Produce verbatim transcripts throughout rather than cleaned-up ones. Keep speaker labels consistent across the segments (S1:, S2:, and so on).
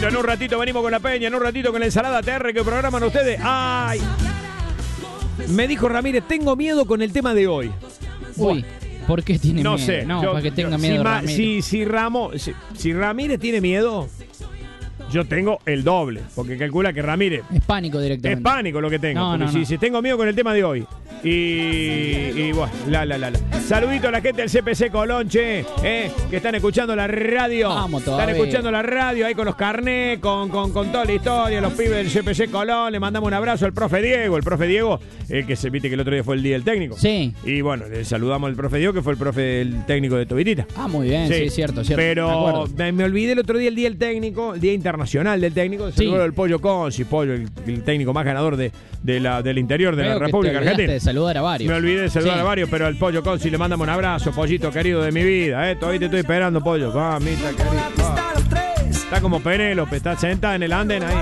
S1: en un ratito venimos con la peña, en un ratito con la ensalada T R que programan ustedes. ¡Ay! Me dijo Ramírez, tengo miedo con el tema de hoy.
S2: Uy, ¿por qué tiene
S1: no
S2: miedo?
S1: Sé,
S2: no,
S1: yo,
S2: para que tenga
S1: yo,
S2: miedo
S1: si,
S2: Ramírez.
S1: Si, si, Ramos, si, si Ramírez tiene miedo, yo tengo el doble. Porque calcula que Ramírez...
S2: Es pánico directamente.
S1: Es pánico lo que tengo.
S2: No,
S1: porque
S2: no,
S1: si,
S2: no.
S1: si tengo miedo con el tema de hoy. Y, y bueno, la, la, la, la. Saludito a la gente del C P C Colón, che, eh, que están escuchando la radio.
S2: Vamos todavía.
S1: Están escuchando la radio ahí con los carnés, con, con, con toda la historia, los pibes del C P C Colón. Le mandamos un abrazo al profe Diego. El profe Diego, el que se viste que el otro día fue el día del técnico.
S2: Sí.
S1: Y bueno, le saludamos al profe Diego, que fue el profe el técnico de Tobitita.
S2: Ah, muy bien, sí, sí cierto, cierto.
S1: Pero me, me olvidé el otro día el día del técnico, el día internacional del técnico.
S2: Sí.
S1: Saludó el Pollo Consi, Pollo, el, el técnico más ganador de, de la, del interior de
S2: Veo
S1: la
S2: que
S1: República
S2: te olvidaste
S1: Argentina.
S2: de saludar a varios.
S1: Me olvidé de saludar
S2: Sí.
S1: a varios, pero al Pollo Consi le mandamos un abrazo, pollito querido de mi vida, ¿eh? Todavía te estoy esperando, Pollo. Mamita querida. Ah. Está como Penélope, está sentada en el anden ahí.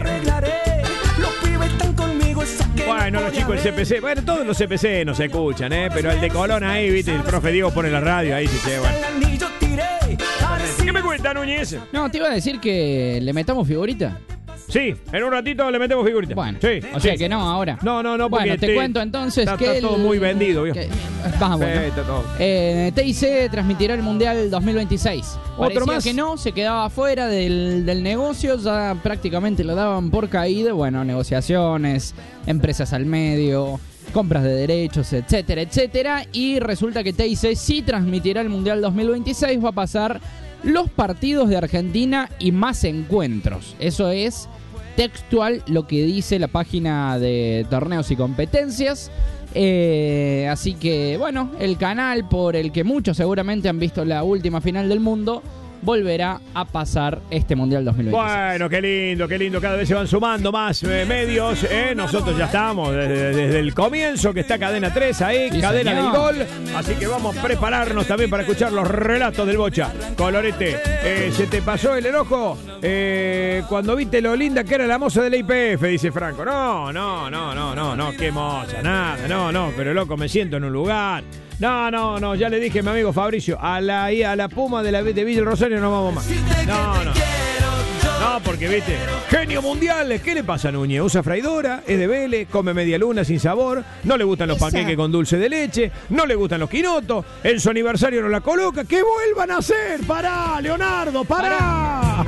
S1: Bueno, los chicos del C P C, bueno, todos los C P C nos escuchan, ¿eh? Pero el de Colón ahí, viste, el profe Diego pone la radio ahí, dice, bueno. ¿Qué me cuenta, Núñez?
S2: No, te iba a decir que le metamos figurita.
S1: Sí, en un ratito le metemos figurita.
S2: Bueno,
S1: sí,
S2: o
S1: sí.
S2: sea que no ahora.
S1: No, no, no, porque
S2: bueno, te,
S1: te-
S2: cuento entonces
S1: está-
S2: que
S1: está todo muy vendido, viejo.
S2: que- Ah, bueno.
S1: Sí, está todo.
S2: Eh, T I C transmitirá el Mundial dos mil veintiséis.
S1: ¿Otro
S2: Parecía
S1: más?
S2: que no, se quedaba fuera del, del negocio, ya prácticamente lo daban por caído. Bueno, negociaciones, empresas al medio, compras de derechos, etcétera, etcétera. Y resulta que T I C sí transmitirá el Mundial dos mil veintiséis, va a pasar los partidos de Argentina y más encuentros. Eso es textual lo que dice la página de torneos y competencias. Eh, así que, bueno, el canal por el que muchos seguramente han visto la última final del mundo volverá a pasar este Mundial dos mil veintiséis.
S1: Bueno, qué lindo, qué lindo. Cada vez se van sumando más eh, medios. Eh. Nosotros ya estamos desde, desde el comienzo, que está Cadena tres ahí,
S2: Sí,
S1: Cadena
S2: señor.
S1: del Gol. Así que vamos a prepararnos también para escuchar los relatos del Bocha. Colorete, eh, ¿se te pasó el enojo eh, cuando viste lo linda que era la moza de la I P F? Dice Franco. No, no, no, no, no, no, qué moza, nada, no, no, pero loco, me siento en un lugar. No, no, no, ya le dije a mi amigo Fabricio, a la, a la Puma de, la, de Villa El Rosario no vamos más. No, no. No, porque viste, genio mundial. ¿Qué le pasa a Núñez? Usa freidora, es de Vélez, come media luna sin sabor, no le gustan los
S2: Esa.
S1: panqueques con dulce de leche, no le gustan los quinotos, en su aniversario no la coloca. ¡Que vuelvan a hacer! ¡Pará, Leonardo, pará!